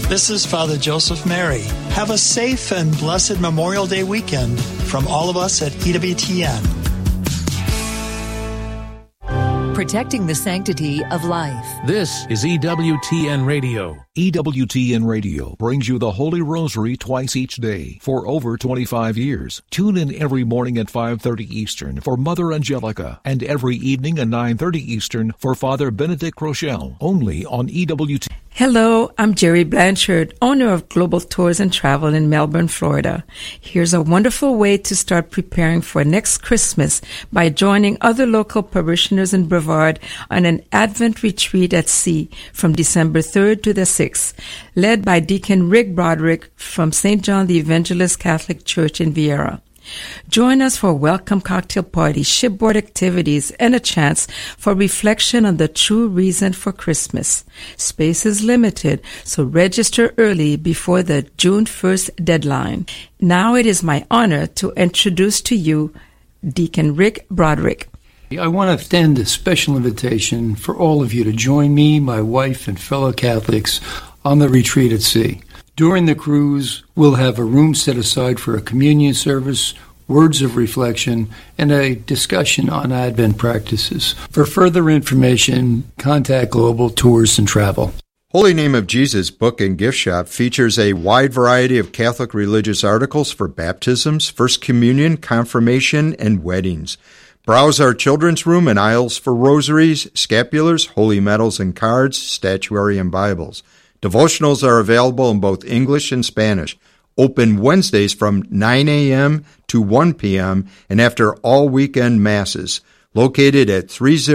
This is Father Joseph Mary. Have a safe and blessed Memorial Day weekend from all of us at EWTN. Protecting the sanctity of life. This is EWTN Radio. EWTN Radio brings you the Holy Rosary twice each day for over 25 years. Tune in every morning at 5:30 Eastern for Mother Angelica and every evening at 9:30 Eastern for Father Benedict Rochelle, only on EWTN. Hello, I'm Jerry Blanchard, owner of Global Tours and Travel in Melbourne, Florida. Here's a wonderful way to start preparing for next Christmas by joining other local parishioners in Brevard on an Advent retreat at sea from December 3rd to the 6th, led by Deacon Rick Broderick from St. John the Evangelist Catholic Church in Vieira. Join us for a welcome cocktail party, shipboard activities, and a chance for reflection on the true reason for Christmas. Space is limited, so register early before the June 1st deadline. Now it is my honor to introduce to you Deacon Rick Broderick. I want to extend a special invitation for all of you to join me, my wife, and fellow Catholics on the retreat at sea. During the cruise, we'll have a room set aside for a communion service, words of reflection, and a discussion on Advent practices. For further information, contact Global Tours and Travel. Holy Name of Jesus Book and Gift Shop features a wide variety of Catholic religious articles for baptisms, First Communion, confirmation, and weddings. Browse our children's room and aisles for rosaries, scapulars, holy medals and cards, statuary, and Bibles. Devotionals are available in both English and Spanish. Open Wednesdays from 9 a.m. to 1 p.m. and after all weekend masses. Located at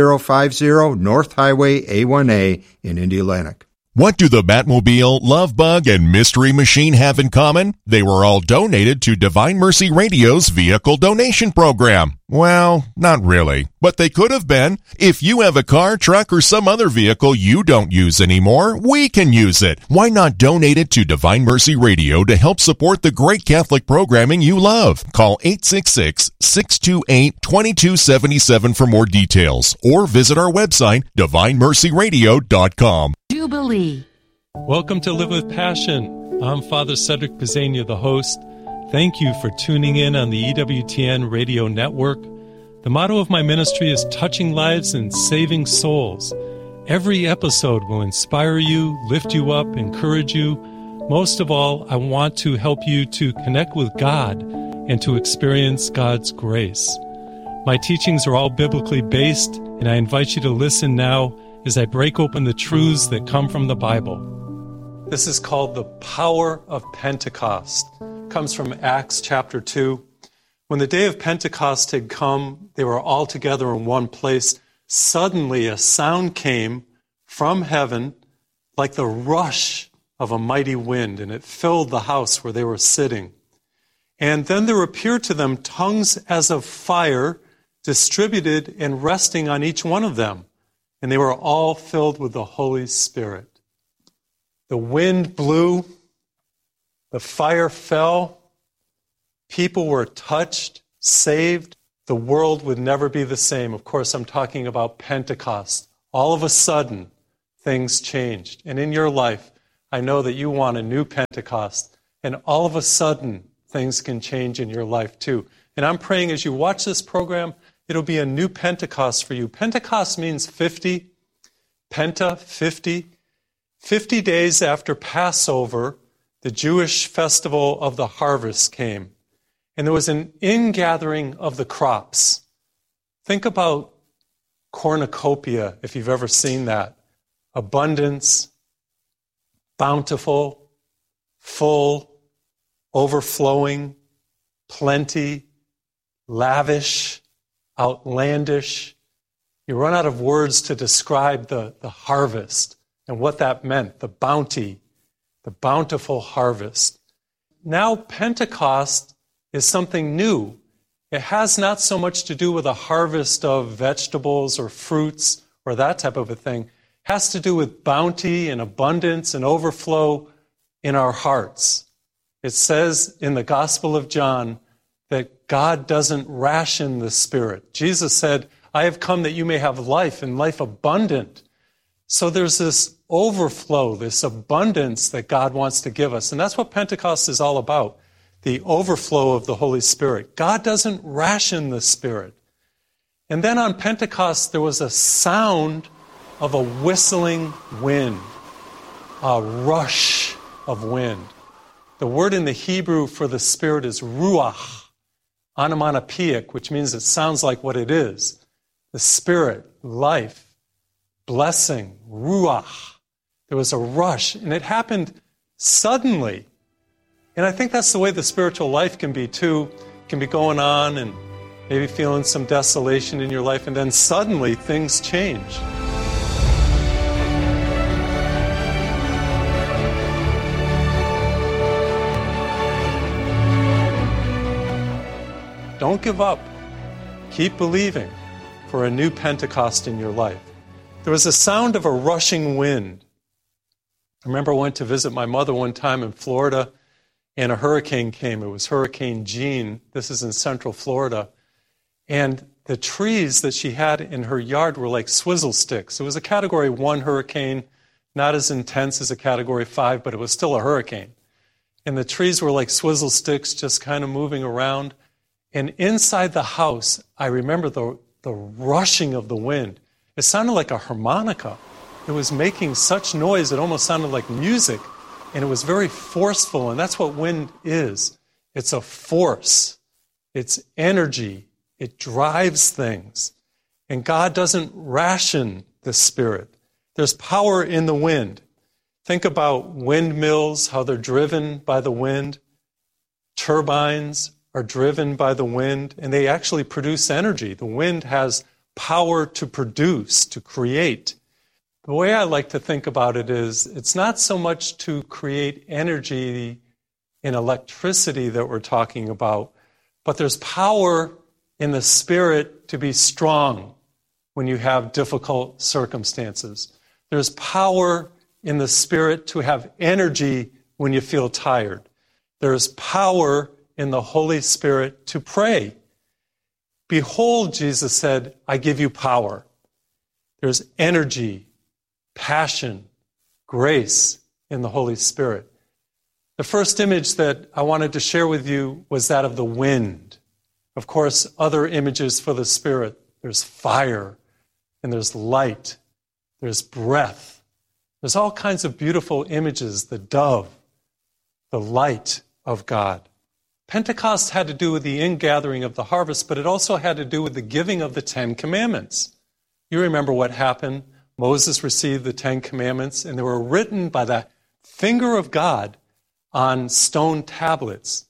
3050 North Highway A1A in Indianapolis. What do the Batmobile, Love Bug, and Mystery Machine have in common? They were all donated to Divine Mercy Radio's vehicle donation program. Well, not really, but they could have been. If you have a car, truck, or some other vehicle you don't use anymore, we can use it. Why not donate it to Divine Mercy Radio to help support the great Catholic programming you love? Call 866-628-2277 for more details, or visit our website, divinemercyradio.com. Jubilee. Welcome to Live with Passion. I'm Father Cedric Pizzania, the host. Thank you for tuning in on the EWTN radio network. The motto of my ministry is touching lives and saving souls. Every episode will inspire you, lift you up, encourage you. Most of all, I want to help you to connect with God and to experience God's grace. My teachings are all biblically based, and I invite you to listen now as I break open the truths that come from the Bible. This is called the power of Pentecost. It comes from Acts chapter 2. When the day of Pentecost had come, they were all together in one place. Suddenly a sound came from heaven like the rush of a mighty wind, and it filled the house where they were sitting. And then there appeared to them tongues as of fire, distributed and resting on each one of them. And they were all filled with the Holy Spirit. The wind blew, the fire fell, people were touched, saved. The world would never be the same. Of course, I'm talking about Pentecost. All of a sudden, things changed. And in your life, I know that you want a new Pentecost. And all of a sudden, things can change in your life too. And I'm praying as you watch this program, it'll be a new Pentecost for you. Pentecost means 50. Penta, 50. 50 days after Passover, the Jewish festival of the harvest came. And there was an ingathering of the crops. Think about cornucopia, if you've ever seen that. Abundance, bountiful, full, overflowing, plenty, lavish, outlandish. You run out of words to describe the harvest and what that meant, the bounty, the bountiful harvest. Now Pentecost is something new. It has not so much to do with a harvest of vegetables or fruits or that type of a thing. It has to do with bounty and abundance and overflow in our hearts. It says in the Gospel of John that God doesn't ration the Spirit. Jesus said, I have come that you may have life and life abundant. So there's this overflow, this abundance that God wants to give us. And that's what Pentecost is all about, the overflow of the Holy Spirit. God doesn't ration the Spirit. And then on Pentecost, there was a sound of a whistling wind, a rush of wind. The word in the Hebrew for the Spirit is ruach, onomatopoeic, which means it sounds like what it is. The Spirit, life, blessing, ruach. There was a rush, and it happened suddenly. And I think that's the way the spiritual life can be too. It can be going on and maybe feeling some desolation in your life, and then suddenly things change. Don't give up. Keep believing for a new Pentecost in your life. There was a sound of a rushing wind. I remember I went to visit my mother one time in Florida, and a hurricane came. It was Hurricane Jean. This is in central Florida. And the trees that she had in her yard were like swizzle sticks. It was a Category 1 hurricane, not as intense as a Category 5, but it was still a hurricane. And the trees were like swizzle sticks, just kind of moving around. And inside the house, I remember the rushing of the wind. It sounded like a harmonica. It was making such noise, it almost sounded like music. And it was very forceful, and that's what wind is. It's a force. It's energy. It drives things. And God doesn't ration the Spirit. There's power in the wind. Think about windmills, how they're driven by the wind. Turbines are driven by the wind, and they actually produce energy. The wind has power to produce, to create. The way I like to think about it is, it's not so much to create energy in electricity that we're talking about, but there's power in the Spirit to be strong when you have difficult circumstances. There's power in the Spirit to have energy when you feel tired. There's power in the Holy Spirit to pray. Behold, Jesus said, I give you power. There's energy, passion, grace in the Holy Spirit. The first image that I wanted to share with you was that of the wind. Of course, other images for the Spirit. There's fire, and there's light, there's breath. There's all kinds of beautiful images, the dove, the light of God. Pentecost had to do with the ingathering of the harvest, but it also had to do with the giving of the 10 Commandments. You remember what happened. Moses received the 10 Commandments, and they were written by the finger of God on stone tablets.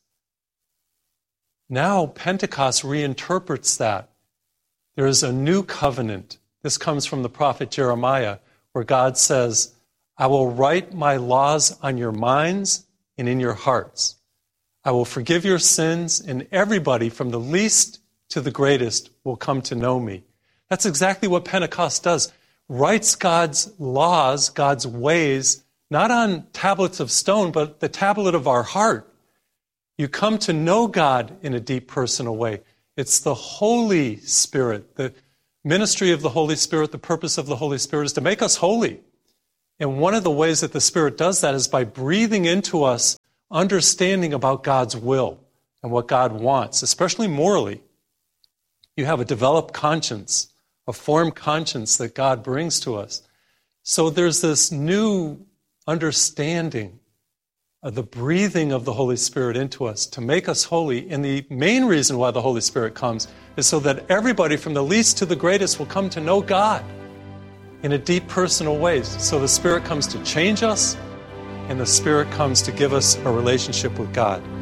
Now Pentecost reinterprets that. There is a new covenant. This comes from the prophet Jeremiah, where God says, I will write my laws on your minds and in your hearts. I will forgive your sins, and everybody from the least to the greatest will come to know me. That's exactly what Pentecost does. Writes God's laws, God's ways, not on tablets of stone, but the tablet of our heart. You come to know God in a deep personal way. It's the Holy Spirit. The ministry of the Holy Spirit, the purpose of the Holy Spirit is to make us holy. And one of the ways that the Spirit does that is by breathing into us understanding about God's will and what God wants, especially morally. You have a developed conscience, a formed conscience that God brings to us. So there's this new understanding of the breathing of the Holy Spirit into us to make us holy. And the main reason why the Holy Spirit comes is so that everybody from the least to the greatest will come to know God in a deep personal way. So the Spirit comes to change us, and the Spirit comes to give us a relationship with God.